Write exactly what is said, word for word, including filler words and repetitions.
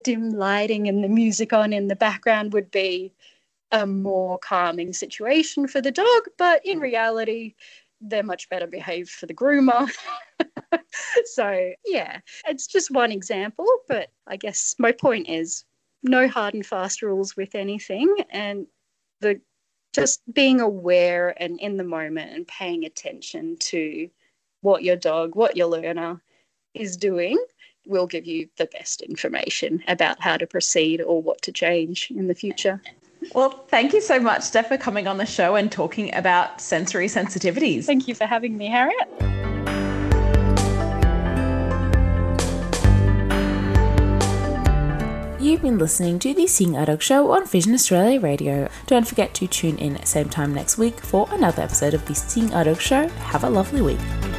dim lighting and the music on in the background would be a more calming situation for the dog, but in reality, they're much better behaved for the groomer. So, yeah, it's just one example, but I guess my point is no hard and fast rules with anything, and the just being aware and in the moment and paying attention to what your dog, what your learner is doing will give you the best information about how to proceed or what to change in the future. Well, thank you so much, Steph, for coming on the show and talking about sensory sensitivities. Thank you for having me, Harriet. You've been listening to the Seeing Eye Dog Show on Vision Australia Radio. Don't forget to tune in same time next week for another episode of the Seeing Eye Dog Show. Have a lovely week.